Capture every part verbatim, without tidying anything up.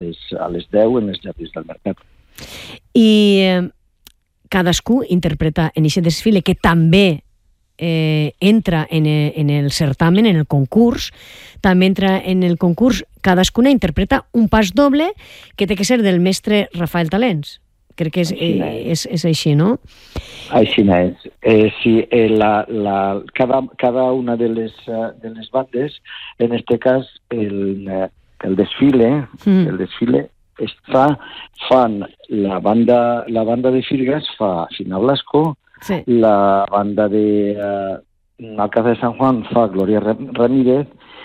les, a les deu en els Jardins del Mercat. I eh, cadascú interpreta en aquest desfile, que també eh, entra en el, en el certamen, en el concurs, també entra en el concurs, cadascuna interpreta un pas doble que té que ser del mestre Rafael Talens. Crec que és, eh, és, és així, no? Així és. Eh, sí, eh, la, la, cada, cada una de les, uh, de les bandes, en este cas, el, el desfile, mm. el desfile es fa, fan la banda, la banda de Firgas fa Fina Blasco, sí. La banda de uh, Alcázar de San Juan fa Gloria Ramírez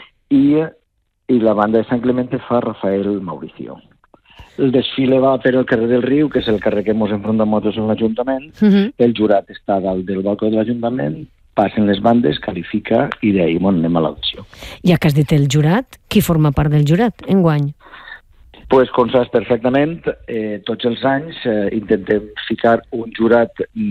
i, i la banda de San Clemente fa Rafael Mauricio. El desfile va per el carrer del Riu, que és el carrer que ens enfrontem nosaltres en l'Ajuntament. Uh-huh. El jurat està dalt del balcó de l'Ajuntament, passen les bandes, qualifica i d'ahir bon, anem a l'audició. Ja que has dit el jurat, qui forma part del jurat enguany? Pues, com saps perfectament, eh, tots els anys eh, intentem ficar un jurat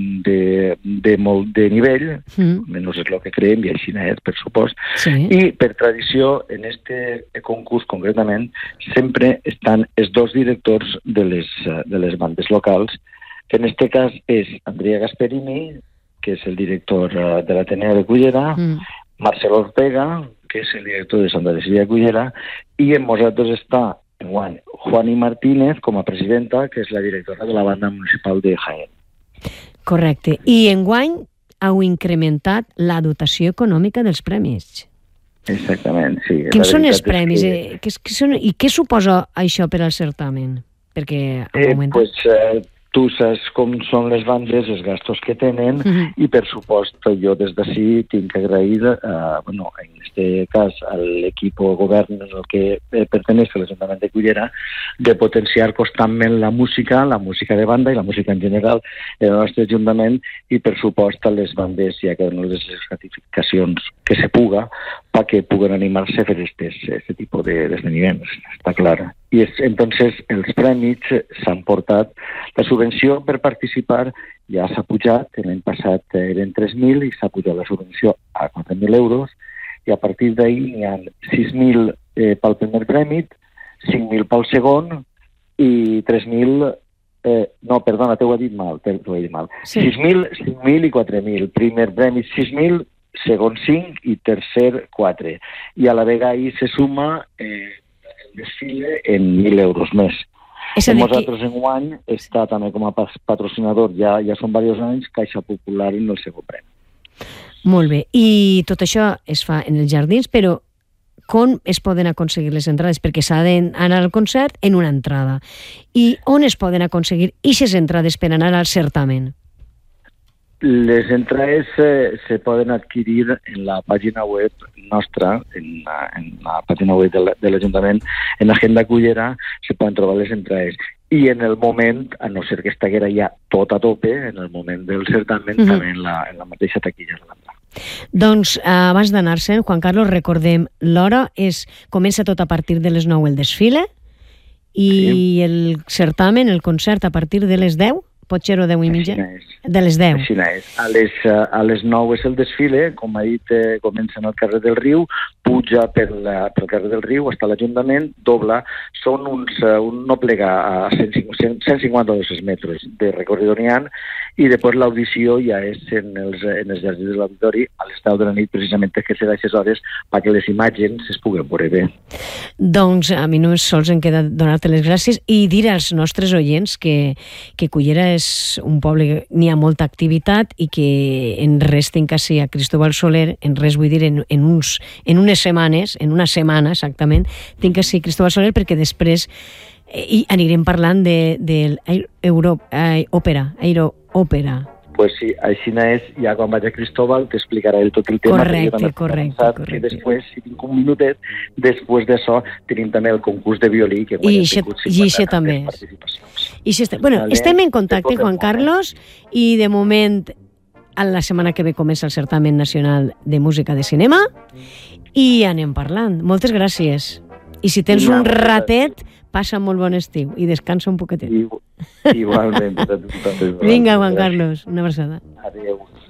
de, de molt de nivell, mm. menys és el que creiem, i així és, per supost, sí. I per tradició, en este concurs concretament, sempre estan els dos directors de les, de les bandes locals, que en este cas és Andrea Gasperini, que és el director de l'Ateneo de Cullera, mm. Marcelo Ortega, que és el director de Santa Cecilia de Cullera, i en nosaltres està Juan, Juani Martínez com a presidenta, que és la directora de la banda municipal de Jaén. Correcte. I enguany heu incrementat la dotació econòmica dels premis. Exactament, sí. Quins són els premis? Que... Que, que són, I què suposa això per al certamen? Perquè eh, pues, eh, tu saps com són les bandes, els gastos que tenen, uh-huh. i per supost jo des d'ací tinc que agrair, eh, bueno, en este cas a l'equip o govern en el que eh, perteneix a l'Ajuntament de Cullera, de potenciar constantment la música, la música de banda i la música en general en el nostre Ajuntament, i per supost a les bandes ja que donen les gratificacions que se puga perquè puguen animar-se a fer aquest tipus d'esdeveniments, està clar. I és, entonces els premis s'han portat, la subvenció per participar ja s'ha pujat, l'any passat eren tres mil i s'ha pujat la subvenció a quatre mil euros, i a partir d'ahir n'hi ha sis mil eh, pel primer premi, cinc mil pel segon i tres mil, eh, no, perdona, t'ho he dit mal, t'ho he dit mal, sí. sis mil, cinc mil i quatre mil, primer premi sis mil, segon cinc i tercer quatre. I a la vegada ahir se suma eh, el desfile en mil euros més. És a dir, nosaltres que... enguany està també com a patrocinador, ja, ja són diversos anys, Caixa Popular en el segon premi. Molt bé. I tot això es fa en els jardins, però com es poden aconseguir les entrades? Perquè s'ha d'anar al concert en una entrada. I on es poden aconseguir aquestes entrades per anar al certamen? Les entrades eh, se poden adquirir en la pàgina web nostra, en la, en la pàgina web de l'Ajuntament, en l'agenda Cullera, se poden trobar les entrades. I en el moment, a no ser que estiguera ja tot a tope, en el moment del certamen, uh-huh. també en la, en la mateixa taquilla de l'entrada. Doncs abans d'anar-se'n, Juan Carlos, recordem l'hora, és comença tot a partir de les nou el desfile i sí. El certamen, el concert a partir de les deu? Pot ser o deu i mitja? De les deu. Així és. A les, a les nou és el desfile, com ha dit, eh, comença en el carrer del Riu, puja per la, pel carrer del Riu, està l'Ajuntament, dobla, són uns, uh, un no plega a cent cinquanta o dos cents metres de recorrido n'hi ha, i després l'audició ja és en els, en els jardins de l'auditori a les deu de la nit, precisament que serà aquestes hores perquè les imatges es puguen veure bé. Doncs a mi només sols em queda donar-te les gràcies i dir als nostres oients que, que Cullera és un poble que n'hi ha molta activitat i que en res tinc quasi a Cristóbal Soler, en res vull dir en, en, uns, en unes setmanes, en una setmana exactament, tinc quasi Cristóbal Soler perquè després eh, i anirem parlant de, de l'Òpera, Aeroòpera. Pues sí, així és, ja quan vaig a Cristóbal t'explicarà ell tot el tema. Correcte, correcte, correcte. I després, si tinc un minutet, després d'això tenim també el concurs de violí, que guanya tingut cinquanta participacions. I est... Bueno, vale. Estem en contacte, Juan Carlos, i de moment a la setmana que ve comença el Certamen Nacional de Música de Cinema i anem parlant. Moltes gràcies. I si tens un ratet, passa molt bon estiu i descansa un poquetet. Igualment. Vinga, Juan Carlos, una abraçada. Adéu.